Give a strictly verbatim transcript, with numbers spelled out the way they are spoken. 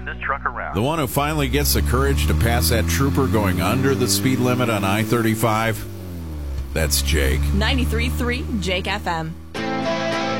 this truck around. The one who finally gets the courage to pass that trooper going under the speed limit on I thirty-five? That's Jake. ninety-three point three Jake F M.